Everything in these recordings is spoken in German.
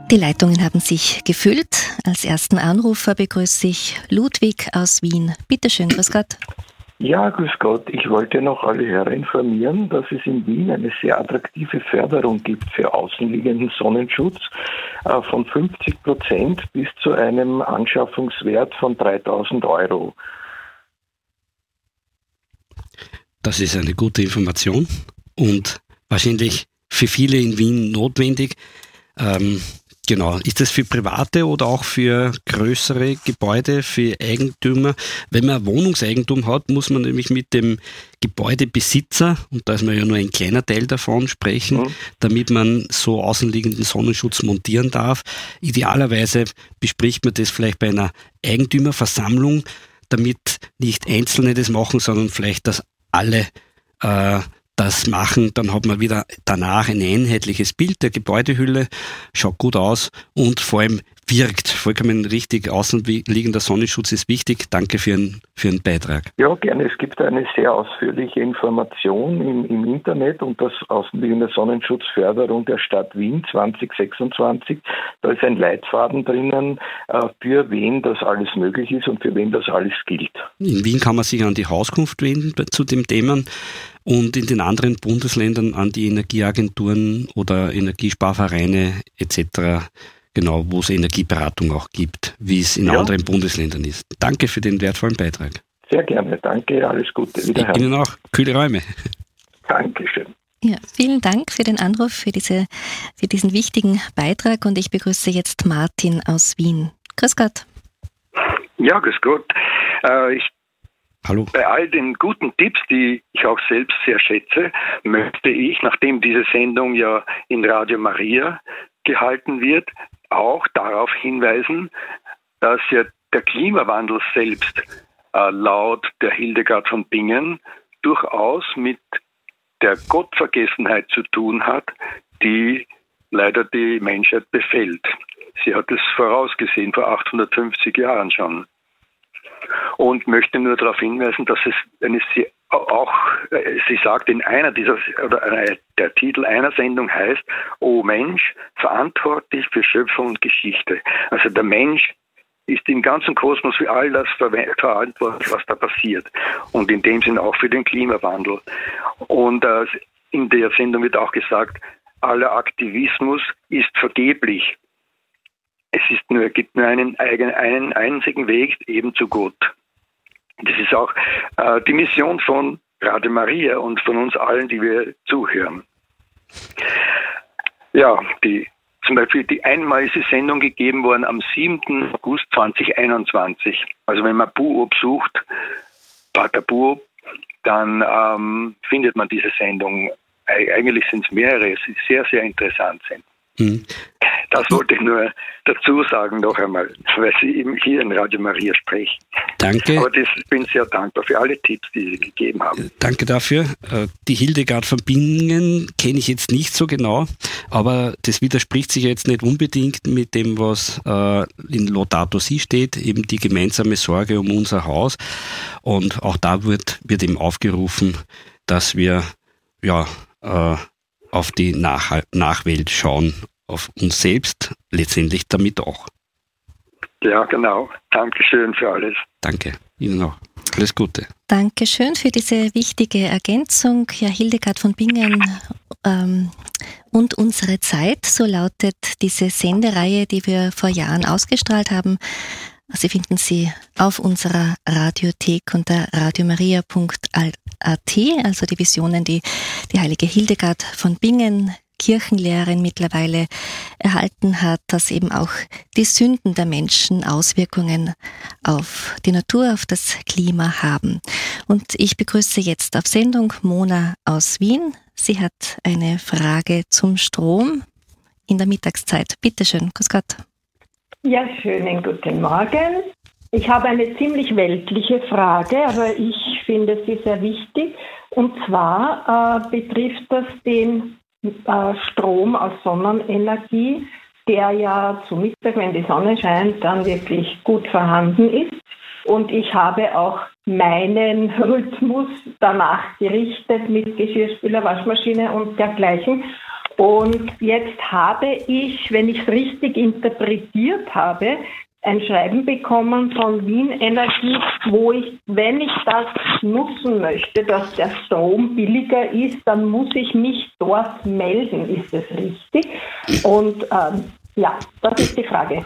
Die Leitungen haben sich gefüllt. Als ersten Anrufer begrüße ich Ludwig aus Wien. Bitte schön, grüß Gott. Ja, grüß Gott. Ich wollte noch alle Hörer informieren, dass es in Wien eine sehr attraktive Förderung gibt für außenliegenden Sonnenschutz von 50% bis zu einem Anschaffungswert von 3.000 Euro. Das ist eine gute Information und wahrscheinlich für viele in Wien notwendig. Genau. Ist das für Private oder auch für größere Gebäude, für Eigentümer? Wenn man Wohnungseigentum hat, muss man nämlich mit dem Gebäudebesitzer, und da ist man ja nur ein kleiner Teil davon, sprechen, damit man so außenliegenden Sonnenschutz montieren darf. Idealerweise bespricht man das vielleicht bei einer Eigentümerversammlung, damit nicht Einzelne das machen, sondern vielleicht, dass alle das machen, dann hat man wieder danach ein einheitliches Bild der Gebäudehülle, schaut gut aus und vor allem wirkt. Vollkommen richtig, außenliegender Sonnenschutz ist wichtig. Danke für Ihren Beitrag. Ja, gerne. Es gibt eine sehr ausführliche Information im Internet und das außenliegende Sonnenschutzförderung der Stadt Wien 2026. Da ist ein Leitfaden drinnen, für wen das alles möglich ist und für wen das alles gilt. In Wien kann man sich an die Hauskunft wenden zu dem Thema. Und in den anderen Bundesländern an die Energieagenturen oder Energiesparvereine etc., genau, wo es Energieberatung auch gibt, wie es in anderen Bundesländern ist. Danke für den wertvollen Beitrag. Sehr gerne, danke, alles Gute. Wiederhören. Ihnen auch, kühle Räume. Dankeschön. Ja, vielen Dank für den Anruf, für diesen wichtigen Beitrag und ich begrüße jetzt Martin aus Wien. Grüß Gott. Ja, grüß Gott. Hallo. Bei all den guten Tipps, die ich auch selbst sehr schätze, möchte ich, nachdem diese Sendung ja in Radio Maria gehalten wird, auch darauf hinweisen, dass ja der Klimawandel selbst laut der Hildegard von Bingen durchaus mit der Gottvergessenheit zu tun hat, die leider die Menschheit befällt. Sie hat es vorausgesehen, vor 850 Jahren schon. Und möchte nur darauf hinweisen, dass sie sagt, in einer der Titel einer Sendung heißt, O Mensch, verantwortlich für Schöpfung und Geschichte. Also der Mensch ist im ganzen Kosmos für all das verantwortlich, was da passiert. Und in dem Sinn auch für den Klimawandel. Und in der Sendung wird auch gesagt, aller Aktivismus ist vergeblich. Es gibt nur einen einzigen Weg, eben zu Gott. Das ist auch die Mission von Radio Maria und von uns allen, die wir zuhören. Ja, zum Beispiel einmal ist die Sendung gegeben worden am 7. August 2021. Also wenn man Buob sucht, Pater Buob, dann findet man diese Sendung. Eigentlich sind es mehrere, die sehr, sehr interessant sind. Das wollte ich nur dazu sagen noch einmal, weil Sie eben hier in Radio Maria sprechen. Danke. Aber ich bin sehr dankbar für alle Tipps, die Sie gegeben haben. Danke dafür. Die Hildegard von Bingen kenne ich jetzt nicht so genau, aber das widerspricht sich jetzt nicht unbedingt mit dem, was in Laudato Si steht, eben die gemeinsame Sorge um unser Haus. Und auch da wird eben aufgerufen, dass wir auf die Nachwelt schauen, auf uns selbst, letztendlich damit auch. Ja, genau. Dankeschön für alles. Danke. Ihnen auch. Alles Gute. Dankeschön für diese wichtige Ergänzung. Ja, Hildegard von Bingen und unsere Zeit, so lautet diese Sendereihe, die wir vor Jahren ausgestrahlt haben. Sie finden sie auf unserer Radiothek unter radiomaria.at, also die Visionen, die die heilige Hildegard von Bingen, Kirchenlehrerin, mittlerweile erhalten hat, dass eben auch die Sünden der Menschen Auswirkungen auf die Natur, auf das Klima haben. Und ich begrüße jetzt auf Sendung Mona aus Wien. Sie hat eine Frage zum Strom in der Mittagszeit. Bitte schön, grüß Gott. Ja, schönen guten Morgen. Ich habe eine ziemlich weltliche Frage, aber ich finde sie sehr wichtig. Und zwar betrifft das den Strom aus Sonnenenergie, der ja zu Mittag, wenn die Sonne scheint, dann wirklich gut vorhanden ist. Und ich habe auch meinen Rhythmus danach gerichtet mit Geschirrspüler, Waschmaschine und dergleichen. Und jetzt habe ich, wenn ich es richtig interpretiert habe, ein Schreiben bekommen von Wien Energie, wo ich, wenn ich das nutzen möchte, dass der Strom billiger ist, dann muss ich mich dort melden. Ist das richtig? Und ja, das ist die Frage.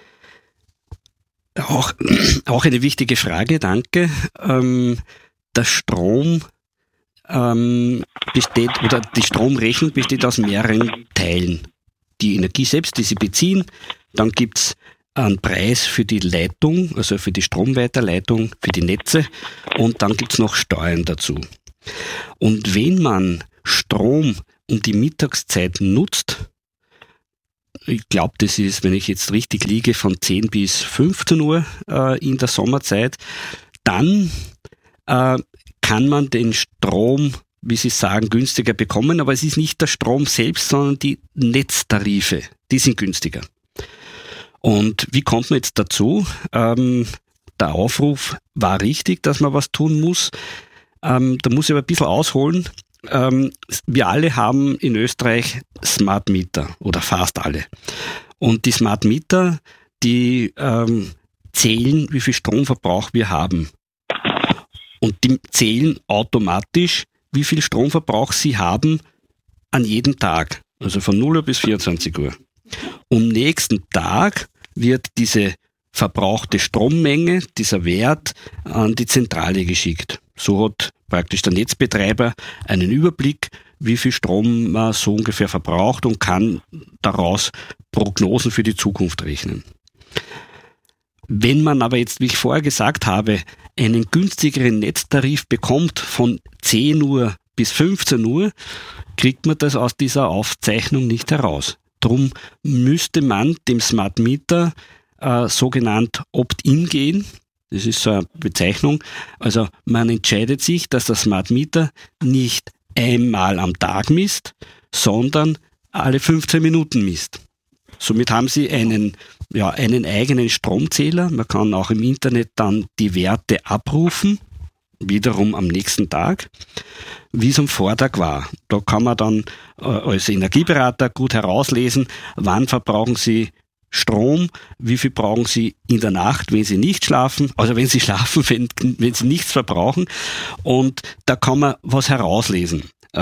Auch eine wichtige Frage, danke. Der Strom besteht, oder die Stromrechnung besteht aus mehreren Teilen. Die Energie selbst, die Sie beziehen, dann gibt's einen Preis für die Leitung, also für die Stromweiterleitung, für die Netze, und dann gibt's noch Steuern dazu. Und wenn man Strom um die Mittagszeit nutzt, ich glaube, das ist, wenn ich jetzt richtig liege, von 10 bis 15 Uhr in der Sommerzeit, dann kann man den Strom, wie Sie sagen, günstiger bekommen, aber es ist nicht der Strom selbst, sondern die Netztarife, die sind günstiger. Und wie kommt man jetzt dazu? Der Aufruf war richtig, dass man was tun muss. Da muss ich aber ein bisschen ausholen. Wir alle haben in Österreich Smart Meter oder fast alle. Und die Smart Meter, die zählen, wie viel Stromverbrauch wir haben. Und die zählen automatisch, wie viel Stromverbrauch sie haben an jedem Tag. Also von 0 Uhr bis 24 Uhr. Am nächsten Tag wird diese verbrauchte Strommenge, dieser Wert, an die Zentrale geschickt. So hat praktisch der Netzbetreiber einen Überblick, wie viel Strom man so ungefähr verbraucht, und kann daraus Prognosen für die Zukunft rechnen. Wenn man aber jetzt, wie ich vorher gesagt habe, einen günstigeren Netztarif bekommt von 10 Uhr bis 15 Uhr, kriegt man das aus dieser Aufzeichnung nicht heraus. Drum müsste man dem Smart Meter sogenannt Opt-in gehen. Das ist so eine Bezeichnung. Also man entscheidet sich, dass der Smart Meter nicht einmal am Tag misst, sondern alle 15 Minuten misst. Somit haben Sie einen eigenen Stromzähler. Man kann auch im Internet dann die Werte abrufen, wiederum am nächsten Tag, wie es am Vortag war. Da kann man dann als Energieberater gut herauslesen, wann verbrauchen Sie Strom, wie viel brauchen Sie in der Nacht, wenn Sie nicht schlafen, also wenn Sie schlafen, wenn Sie nichts verbrauchen. Und da kann man was herauslesen.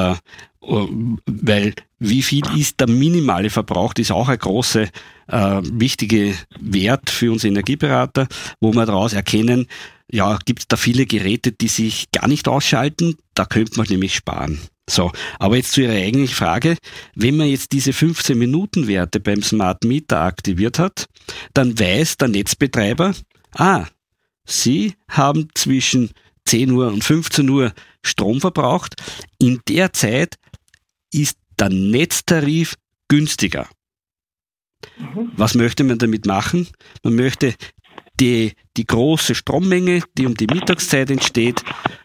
Weil wie viel ist der minimale Verbrauch, das ist auch ein großer, wichtiger Wert für uns Energieberater, wo wir daraus erkennen, ja, gibt es da viele Geräte, die sich gar nicht ausschalten, da könnte man nämlich sparen. So, aber jetzt zu Ihrer eigentlichen Frage. Wenn man jetzt diese 15-Minuten-Werte beim Smart Meter aktiviert hat, dann weiß der Netzbetreiber, Sie haben zwischen 10 Uhr und 15 Uhr Strom verbraucht. In der Zeit ist der Netztarif günstiger. Was möchte man damit machen? Man möchte die große Strommenge, die um die Mittagszeit entsteht,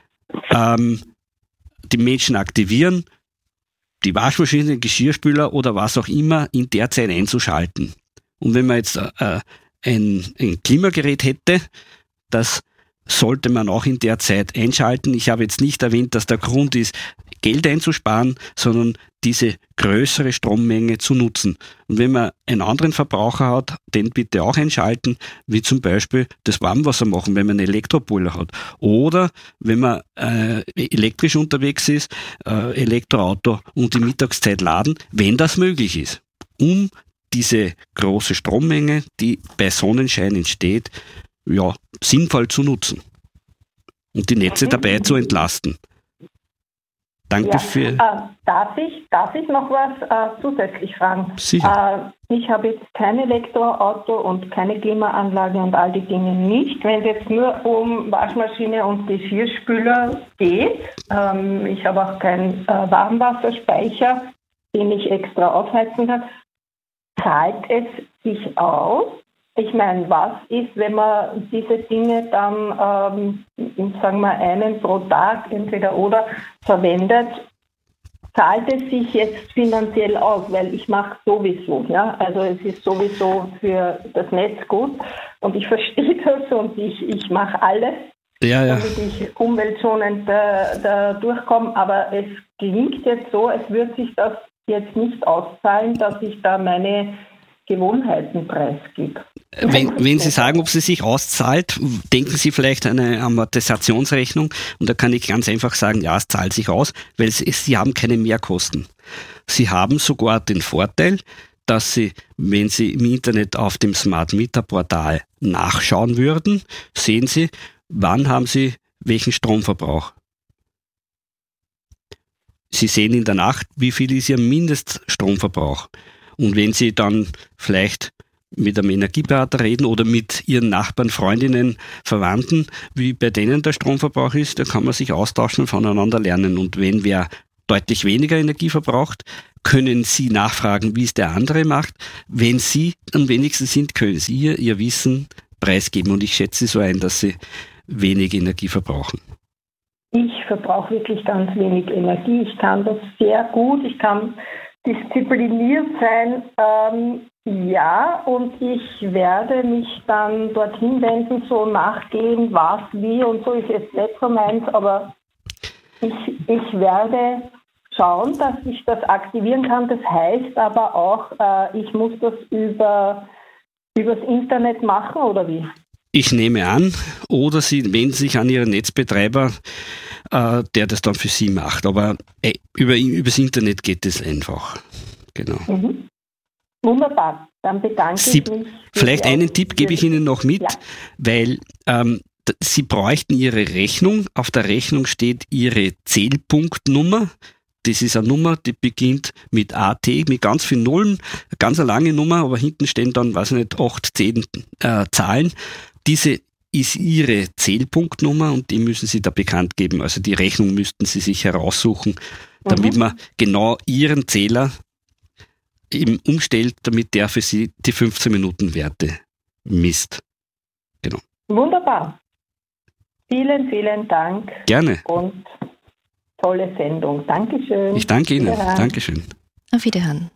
die Menschen aktivieren, die Waschmaschine, den Geschirrspüler oder was auch immer in der Zeit einzuschalten. Und wenn man jetzt ein Klimagerät hätte, das sollte man auch in der Zeit einschalten. Ich habe jetzt nicht erwähnt, dass der Grund ist, Geld einzusparen, sondern diese größere Strommenge zu nutzen. Und wenn man einen anderen Verbraucher hat, den bitte auch einschalten, wie zum Beispiel das Warmwasser machen, wenn man einen Elektroboiler hat. Oder wenn man elektrisch unterwegs ist, Elektroauto und die Mittagszeit laden, wenn das möglich ist, um diese große Strommenge, die bei Sonnenschein entsteht, ja, sinnvoll zu nutzen und die Netze dabei zu entlasten. Danke für... Darf ich noch was zusätzlich fragen? Sicher. Ich habe jetzt kein Elektroauto und keine Klimaanlage und all die Dinge nicht. Wenn es jetzt nur um Waschmaschine und Geschirrspüler geht, ich habe auch keinen Warmwasserspeicher, den ich extra aufheizen kann, zahlt es sich aus? Ich meine, was ist, wenn man diese Dinge dann, sagen wir, einen pro Tag entweder oder verwendet, zahlt es sich jetzt finanziell aus, weil ich mache sowieso, ja, also es ist sowieso für das Netz gut und ich verstehe das und ich mache alles, damit ich umweltschonend da durchkomme, aber es klingt jetzt so, als würde sich das jetzt nicht auszahlen, dass ich da meine Gewohnheiten preisgebe. Wenn Sie sagen, ob sie sich auszahlt, denken Sie vielleicht an eine Amortisationsrechnung und da kann ich ganz einfach sagen, ja, es zahlt sich aus, weil Sie haben keine Mehrkosten. Sie haben sogar den Vorteil, dass Sie, wenn Sie im Internet auf dem Smart Meter Portal nachschauen würden, sehen Sie, wann haben Sie welchen Stromverbrauch. Sie sehen in der Nacht, wie viel ist Ihr Mindeststromverbrauch. Und wenn Sie dann vielleicht mit einem Energieberater reden oder mit Ihren Nachbarn, Freundinnen, Verwandten, wie bei denen der Stromverbrauch ist, dann kann man sich austauschen und voneinander lernen. Und wenn wer deutlich weniger Energie verbraucht, können Sie nachfragen, wie es der andere macht. Wenn Sie am wenigsten sind, können Sie Ihr Wissen preisgeben. Und ich schätze so ein, dass Sie wenig Energie verbrauchen. Ich verbrauche wirklich ganz wenig Energie. Ich kann das sehr gut. Ich kann diszipliniert sein. Ja, und ich werde mich dann dorthin wenden, so nachgehen, was, wie und so ist jetzt nicht so meins, aber ich werde schauen, dass ich das aktivieren kann. Das heißt aber auch, ich muss das übers Internet machen, oder wie? Ich nehme an, oder Sie wenden sich an Ihren Netzbetreiber, der das dann für Sie macht. Aber übers Internet geht es einfach. Genau. Mhm. Wunderbar, dann bedanke ich mich. Vielleicht einen Tipp gebe ich Ihnen noch mit, ja. Weil Sie bräuchten Ihre Rechnung. Auf der Rechnung steht Ihre Zählpunktnummer. Das ist eine Nummer, die beginnt mit AT, mit ganz vielen Nullen, ganz eine lange Nummer, aber hinten stehen dann, 8, 10 Zahlen. Diese ist Ihre Zählpunktnummer und die müssen Sie da bekannt geben. Also die Rechnung müssten Sie sich heraussuchen, damit man genau Ihren Zähler eben umstellt, damit der für Sie die 15 Minuten Werte misst. Genau. Wunderbar. Vielen, vielen Dank. Gerne. Und tolle Sendung. Dankeschön. Ich danke Ihnen. Dankeschön. Auf Wiederhören.